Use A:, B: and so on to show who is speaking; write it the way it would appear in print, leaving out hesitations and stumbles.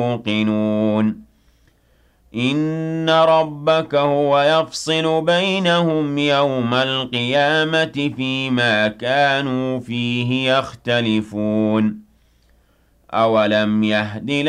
A: يوقنون إن ربك هو يفصل بينهم يوم القيامة فيما كانوا فيه يختلفون أولم يهد